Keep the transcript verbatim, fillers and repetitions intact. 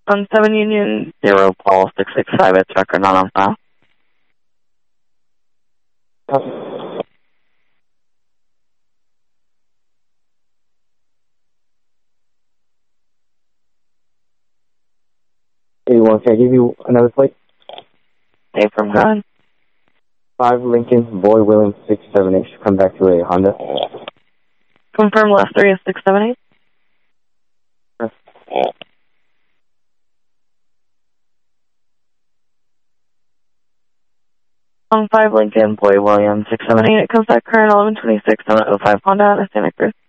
On seven Union, zero Paul six six five, it's record not on file. eighty-one, can I give you another plate? Hey, from God. five Lincoln, Boy Williams, six seven eight, should come back to a Honda. Confirm last three is six seven eight. Sure. On five Lincoln, Boy Williams, six seven eight, it comes back current eleven twenty-six, seven oh five Honda, Santa Cruz.